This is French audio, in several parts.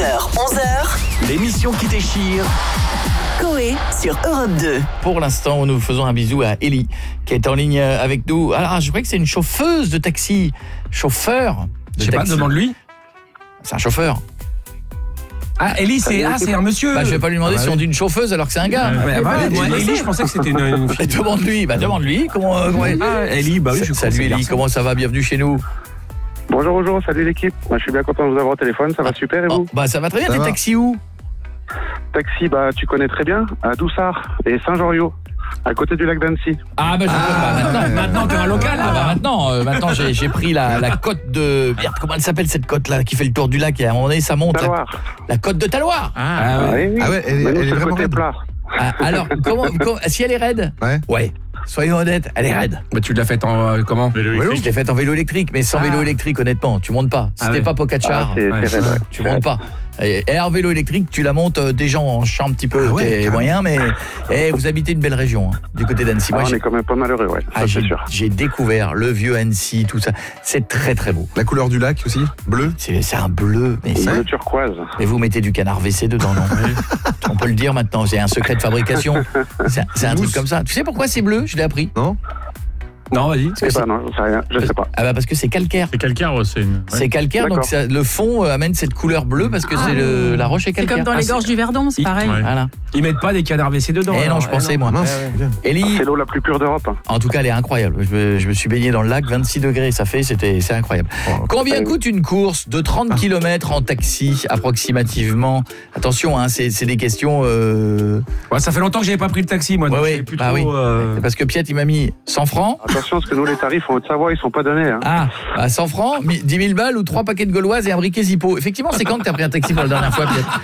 8h, 11h. L'émission qui déchire. Coé sur Europe 2. Pour l'instant, nous faisons un bisou à Ellie, qui est en ligne avec nous. Alors, je crois que c'est une chauffeuse de taxi. Chauffeur de Je sais pas, taxi. demande-lui. C'est un chauffeur. Ah, Ellie, c'est un monsieur. Je vais pas lui demander si on dit une chauffeuse alors que c'est un gars. Ellie, je pensais que c'était une fille. Demande-lui. Demande-lui. Comment Ellie, bah oui, je Salut crois que Ellie, c'est comment ça va? Bienvenue chez nous. Bonjour, salut l'équipe. Moi, je suis bien content de vous avoir au téléphone, ça va super et vous? Ça va très bien, Ça t'es va. taxi où? Taxi, tu connais très bien, à Doussard et Saint-Joriot, à côté du lac d'Annecy. Ah bah je peux pas Maintenant, t'es un local. maintenant j'ai pris la côte de... Merde, comment elle s'appelle cette côte là qui fait le tour du lac et à un moment donné ça monte. Taloir. La côte de Taloir. Ah ouais. Oui. Ah ouais, elle Mais nous, est c'est le vraiment côté raide. plat. Alors, comment si elle est raide? Ouais. Soyons honnêtes, elle est raide. Bah, tu l'as faite en comment? Je l'ai faite en vélo électrique, mais sans vélo électrique, honnêtement, tu montes pas. Si Ah t'es ouais. pas Pogacar, C'est ouais, raide, ouais. tu montes pas. Et en vélo électrique, tu la montes déjà en chant un petit peu, Ah ouais, t'es carrément. moyen, mais vous habitez une belle région, du côté d'Annecy. Moi, On est quand même pas malheureux, ouais, ça c'est sûr. j'ai découvert le vieux Annecy, tout ça. C'est très très beau. La couleur du lac aussi, bleu. C'est un bleu, mais Bleu turquoise. et vous mettez du canard WC dedans, non? On peut le dire maintenant, c'est un secret de fabrication. C'est un truc comme ça. Tu sais pourquoi c'est bleu? Je l'ai appris. Non. Non, vas-y. Eh ben non, je sais rien, je sais pas. Ah bah parce que c'est calcaire. C'est calcaire, c'est une... C'est calcaire, donc D'accord. le fond amène cette couleur bleue parce que c'est la roche est C'est calcaire. comme dans les gorges du Verdon, c'est pareil. Ouais. Voilà. Ils mettent pas des canards WC dedans. Eh non, je pensais moi. Mince. Ellie, C'est l'eau la plus pure d'Europe. en tout cas, elle est incroyable. Je me suis baigné dans le lac, 26 degrés, c'est incroyable. Combien coûte une course de 30 km en taxi approximativement? Attention, hein, c'est des questions. Ouais, ça fait longtemps que j'avais pas pris le taxi, moi. donc Ouais, je sais plus bah trop, oui. Parce que Piet, il m'a mis 100 francs. Attention, parce que nous, les tarifs en Haute-Savoie, ils sont pas donnés. Hein. Ah, à 100 francs, 10 000 balles ou 3 paquets de gauloises et un briquet Zippo. Effectivement, c'est quand que t'as pris un taxi pour la dernière fois, Piet?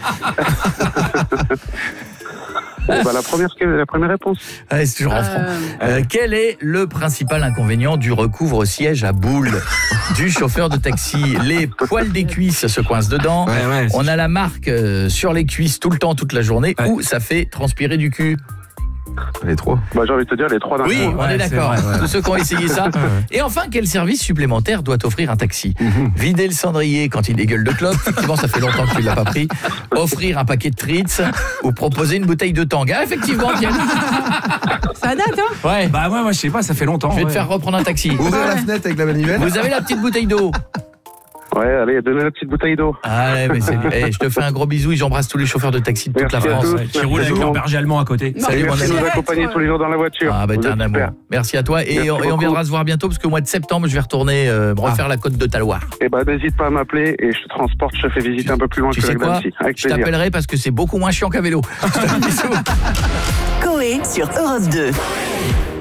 La première réponse. Ouais, c'est toujours en francs. Quel est le principal inconvénient du recouvre-siège à boules du chauffeur de taxi? Les poils des cuisses se coincent dedans. Ouais, On a la marque sur les cuisses tout le temps, toute la journée, Ouais. ou ça fait transpirer du cul. Les trois. J'ai envie de te dire les trois d'un Oui, coup. on est c'est d'accord. vrai, ouais. Tous ceux qui ont essayé ça. Et enfin, quel service supplémentaire doit offrir un taxi? Vider le cendrier quand il dégueule de clope. Effectivement, ça fait longtemps que tu ne l'as pas pris. Offrir un paquet de treats ou proposer une bouteille de tang. Ah, effectivement, Pierre. Ça date, hein? Ouais. Bah moi, je sais pas, ça fait longtemps. Je vais te ouais. faire reprendre un taxi. Ouvrir la fenêtre avec la manivelle. Vous avez la petite bouteille d'eau? Ouais, allez, donnez la petite bouteille d'eau. Ah ouais, mais je te fais un gros bisou et j'embrasse tous les chauffeurs de taxi de toute Merci la à France. tous. Qui roule avec leur berger allemand à côté. Salut mon Merci de ami. nous accompagner tous les jours dans la voiture. Ah bah Vous t'es êtes un amour. super. Merci à toi et Merci on beaucoup. viendra se voir bientôt parce qu'au mois de septembre je vais retourner me refaire la côte de Taloir. Et n'hésite pas à m'appeler et je te transporte, je te fais visiter un peu plus loin Tu que sais le lac quoi? d'Annecy. Avec Je plaisir. t'appellerai parce que c'est beaucoup moins chiant qu'à vélo. Je te fais un bisou. Coé sur Europe 2.